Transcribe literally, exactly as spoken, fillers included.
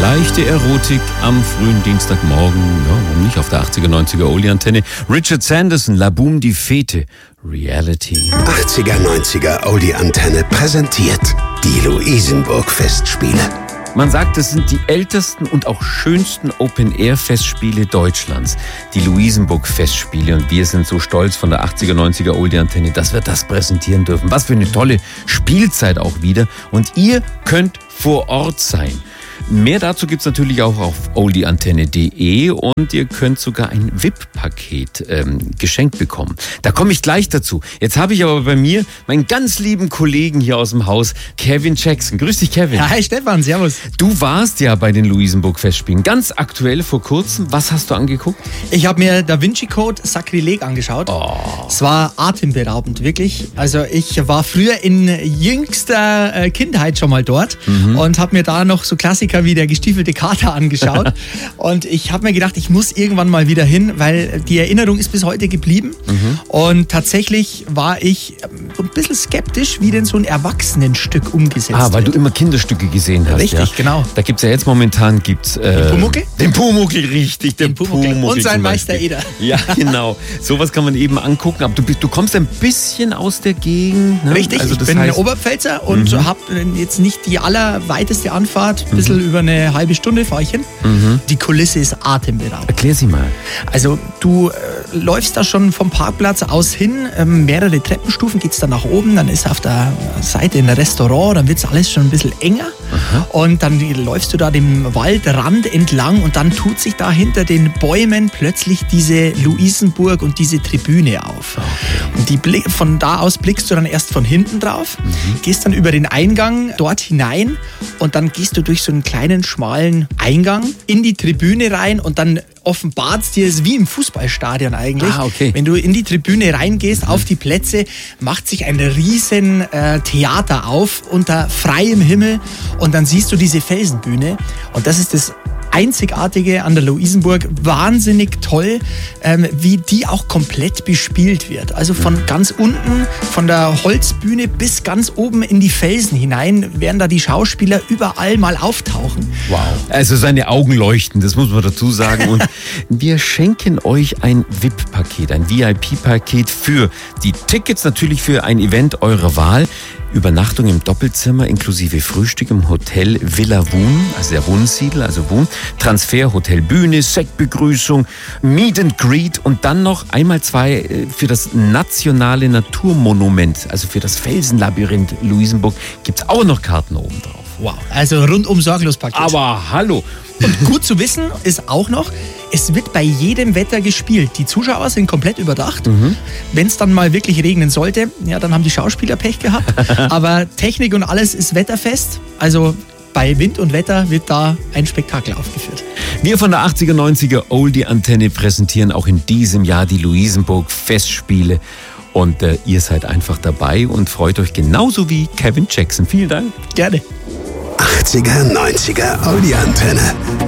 Leichte Erotik am frühen Dienstagmorgen, ja, warum nicht, auf der achtziger, neunziger Oldie-Antenne. Richard Sanderson, La Boum die Fete, Reality. achtziger, neunziger Oldie-Antenne präsentiert die Luisenburg-Festspiele. Man sagt, es sind die ältesten und auch schönsten Open-Air-Festspiele Deutschlands. Die Luisenburg-Festspiele. Und wir sind so stolz von der achtziger, neunziger Oldie-Antenne, dass wir das präsentieren dürfen. Was für eine tolle Spielzeit auch wieder. Und ihr könnt vor Ort sein. Mehr dazu gibt's natürlich auch auf oldieantenne punkt de und ihr könnt sogar ein V I P-Paket ähm, geschenkt bekommen. Da komme ich gleich dazu. Jetzt habe ich aber bei mir meinen ganz lieben Kollegen hier aus dem Haus, Kevin Jackson. Grüß dich, Kevin. Ja, hi Stefan, servus. Du warst ja bei den Luisenburg-Festspielen, ganz aktuell vor kurzem. Was hast du angeguckt? Ich habe mir Da Vinci Code Sakrileg angeschaut. Oh. Es war atemberaubend, wirklich. Also ich war früher in jüngster Kindheit schon mal dort mhm. und habe mir da noch so Klassiker wie Der gestiefelte Kater angeschaut. Und ich habe mir gedacht, ich muss irgendwann mal wieder hin, weil die Erinnerung ist bis heute geblieben. Mhm. Und tatsächlich war ich so ein bisschen skeptisch, wie denn so ein Erwachsenenstück umgesetzt wird. Ah, weil wird. du immer Kinderstücke gesehen hast. Richtig, ja? genau. Da gibt es ja jetzt momentan gibt's, äh, den Pumuckl? Den Pumuckl, richtig. Den Pumuckl. Und sein Meister Eder. Ja, genau. Sowas kann man eben angucken. Aber du, du kommst ein bisschen aus der Gegend. Ne? Richtig, also ich das bin heißt, Oberpfälzer und mhm. habe jetzt nicht die allerweiteste Anfahrt. Ein bisschen mhm. über eine halbe Stunde fahre ich hin. Mhm. Die Kulisse ist atemberaubend. Erklär sie mal. Also du äh, läufst da schon vom Parkplatz aus hin, ähm, mehrere Treppenstufen, geht's dann nach oben, dann ist auf der Seite ein Restaurant, dann wird's alles schon ein bisschen enger. Aha. Und dann läufst du da dem Waldrand entlang und dann tut sich da hinter den Bäumen plötzlich diese Luisenburg und diese Tribüne auf. Okay. Und die Blick, von da aus blickst du dann erst von hinten drauf, mhm. gehst dann über den Eingang dort hinein und dann gehst du durch so einen kleinen, schmalen Eingang in die Tribüne rein und dann offenbart es dir, ist wie im Fußballstadion eigentlich. Ah, okay. Wenn du in die Tribüne reingehst, mhm. auf die Plätze, macht sich ein riesen äh, Theater auf unter freiem Himmel und dann siehst du diese Felsenbühne und das ist das Einzigartige an der Luisenburg, wahnsinnig toll, ähm, wie die auch komplett bespielt wird. Also von ganz unten, von der Holzbühne bis ganz oben in die Felsen hinein werden da die Schauspieler überall mal auftauchen. Wow. Also seine Augen leuchten, das muss man dazu sagen. Und wir schenken euch ein V I P-Paket, ein V I P-Paket für die Tickets, natürlich für ein Event eurer Wahl. Übernachtung im Doppelzimmer inklusive Frühstück im Hotel Villa Wohn, also der Wohnsiedel, also Wohn, Transfer, Hotel Bühne, Sektbegrüßung, Meet and Greet und dann noch einmal zwei für das nationale Naturmonument, also für das Felsenlabyrinth Luisenburg, gibt's auch noch Karten oben drauf. Wow, also rundum sorglos Paket. Aber hallo! Und gut zu wissen ist auch noch, es wird bei jedem Wetter gespielt. Die Zuschauer sind komplett überdacht. Mhm. Wenn es dann mal wirklich regnen sollte, ja, dann haben die Schauspieler Pech gehabt. Aber Technik und alles ist wetterfest. Also bei Wind und Wetter wird da ein Spektakel aufgeführt. Wir von der achtziger, neunziger Oldie-Antenne präsentieren auch in diesem Jahr die Luisenburg-Festspiele. Und äh, ihr seid einfach dabei und freut euch genauso wie Kevin Jackson. Vielen Dank. Gerne. achtziger, neunziger Oldie-Antenne.